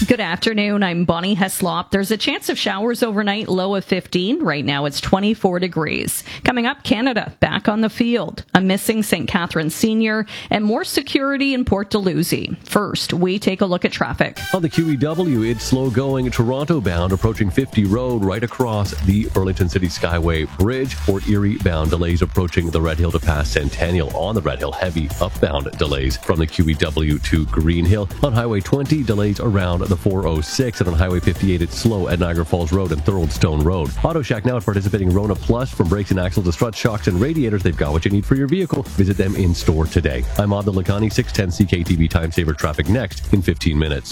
Good afternoon. I'm Bonnie Heslop. There's a chance of showers overnight, low of 15. Right now it's 24 degrees. Coming up, Canada back on the field. A missing St. Catharines senior and more security in Port Dalhousie. First, we take a look at traffic. On the QEW, it's slow going Toronto bound approaching 50 Road right across the Burlington City Skyway Bridge. Port Erie bound delays approaching the Red Hill to pass Centennial. On the Red Hill, heavy upbound delays from the QEW to Green Hill. On Highway 20, delays around the 406, and on Highway 58 it's slow at Niagara Falls Road and Thorold Stone Road. Auto Shack now at participating Rona Plus. From brakes and axles to struts, shocks and radiators, they've got what you need for your vehicle. Visit them in store today. I'm Abdul Lakhani, 610 CKTV Time Saver Traffic next in 15 minutes.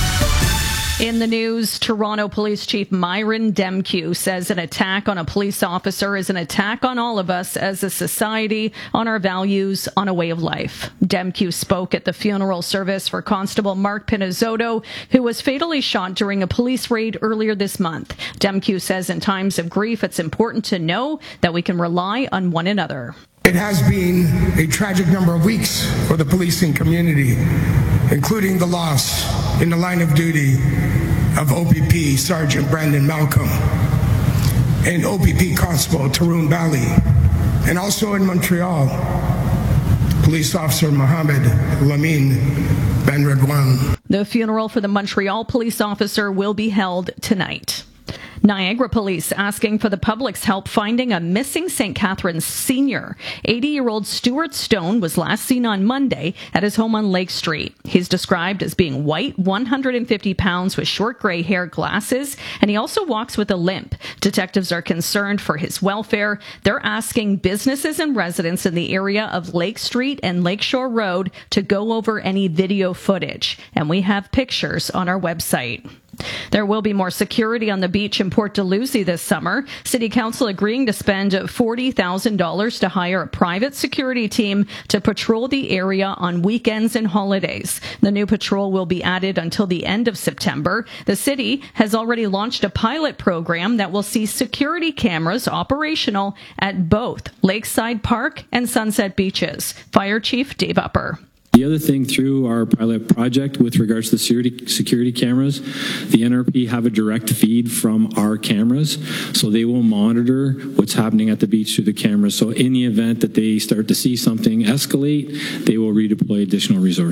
In the news, Toronto Police Chief Myron Demkiw says an attack on a police officer is an attack on all of us as a society, on our values, on a way of life. Demkiw spoke at the funeral service for Constable Mark Pinizzotto, who was fatally shot during a police raid earlier this month. Demkiw says in times of grief, it's important to know that we can rely on one another. It has been a tragic number of weeks for the policing community, including the loss in the line of duty of OPP Sergeant Brandon Malcolm and OPP Constable Tarun Bali, and also in Montreal, Police Officer Mohamed Lamine Benredouane. The funeral for the Montreal police officer will be held tonight. Niagara Police asking for the public's help finding a missing St. Catharines senior. 80-year-old Stuart Stone was last seen on Monday at his home on Lake Street. He's described as being white, 150 pounds with short gray hair, glasses, and he also walks with a limp. Detectives are concerned for his welfare. They're asking businesses and residents in the area of Lake Street and Lakeshore Road to go over any video footage. And we have pictures on our website. There will be more security on the beach in Port Dalhousie this summer. City Council agreeing to spend $40,000 to hire a private security team to patrol the area on weekends and holidays. The new patrol will be added until the end of September. The city has already launched a pilot program that will see security cameras operational at both Lakeside Park and Sunset Beaches. Fire Chief Dave Upper. The other thing through our pilot project with regards to the security cameras, the NRP have a direct feed from our cameras, so they will monitor what's happening at the beach through the cameras. So in the event that they start to see something escalate, they will redeploy additional resources.